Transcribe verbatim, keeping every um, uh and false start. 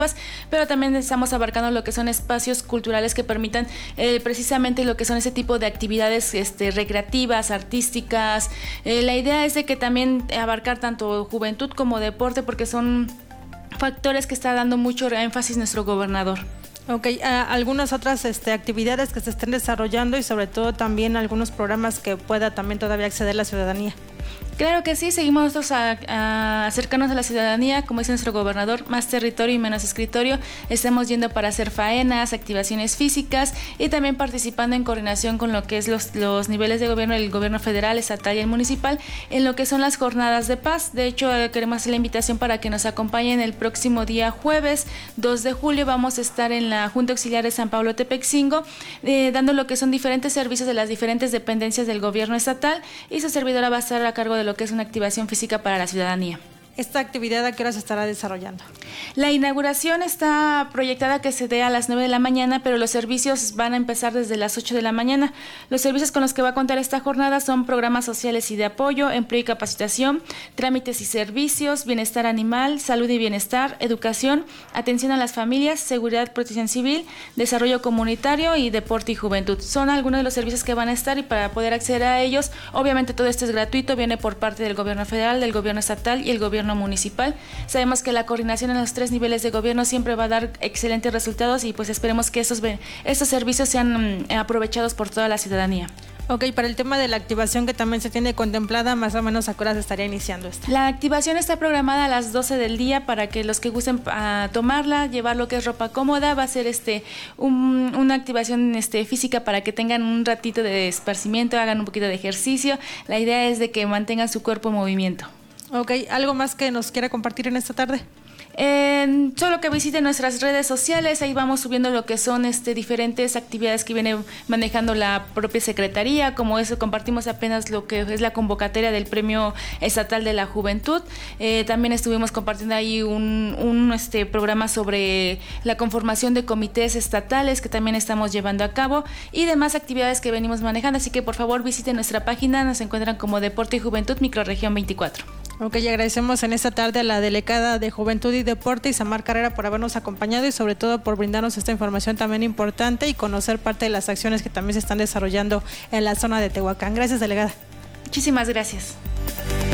pero también estamos abarcando lo que son espacios culturales que permitan eh, precisamente lo que son ese tipo de actividades este, recreativas, artísticas. Eh, la idea es de que también abarcar tanto juventud como deporte, porque son factores que está dando mucho énfasis nuestro gobernador. Ok, uh, algunas otras este, actividades que se estén desarrollando y sobre todo también algunos programas que pueda también todavía acceder la ciudadanía. Claro que sí, seguimos nosotros a, a acercarnos a la ciudadanía, como dice nuestro gobernador, más territorio y menos escritorio. Estamos yendo para hacer faenas, activaciones físicas y también participando en coordinación con lo que es los, los niveles de gobierno, el gobierno federal, estatal y el municipal, en lo que son las jornadas de paz. De hecho, eh, queremos hacer la invitación para que nos acompañen el próximo día jueves dos de julio. Vamos a estar en la Junta Auxiliar de San Pablo Tepexingo, eh, dando lo que son diferentes servicios de las diferentes dependencias del gobierno estatal, y su servidora va a estar a cargo de lo que es una activación física para la ciudadanía. ¿Esta actividad a qué hora se estará desarrollando? La inauguración está proyectada que se dé a las nueve de la mañana, pero los servicios van a empezar desde las ocho de la mañana. Los servicios con los que va a contar esta jornada son programas sociales y de apoyo, empleo y capacitación, trámites y servicios, bienestar animal, salud y bienestar, educación, atención a las familias, seguridad, protección civil, desarrollo comunitario y deporte y juventud. Son algunos de los servicios que van a estar, y para poder acceder a ellos, obviamente todo esto es gratuito, viene por parte del gobierno federal, del gobierno estatal y el gobierno municipal. Sabemos que la coordinación en los tres niveles de gobierno siempre va a dar excelentes resultados, y pues esperemos que estos, estos servicios sean mm, aprovechados por toda la ciudadanía. Ok, para el tema de la activación que también se tiene contemplada, más o menos a qué hora se estaría iniciando esta. La activación está programada a las doce del día para que los que gusten uh, tomarla, llevar lo que es ropa cómoda. Va a ser este un, una activación este, física para que tengan un ratito de esparcimiento, hagan un poquito de ejercicio. La idea es de que mantengan su cuerpo en movimiento. Ok, ¿algo más que nos quiera compartir en esta tarde? Eh, solo que visiten nuestras redes sociales, ahí vamos subiendo lo que son este, diferentes actividades que viene manejando la propia Secretaría. Como eso, compartimos apenas lo que es la convocatoria del Premio Estatal de la Juventud. Eh, también estuvimos compartiendo ahí un, un este, programa sobre la conformación de comités estatales que también estamos llevando a cabo, y demás actividades que venimos manejando. Así que por favor visiten nuestra página, nos encuentran como Deporte y Juventud Microrregión veinticuatro. Ok, y agradecemos en esta tarde a la delegada de Juventud y Deporte, Isamar Carrera, por habernos acompañado y sobre todo por brindarnos esta información también importante y conocer parte de las acciones que también se están desarrollando en la zona de Tehuacán. Gracias, delegada. Muchísimas gracias.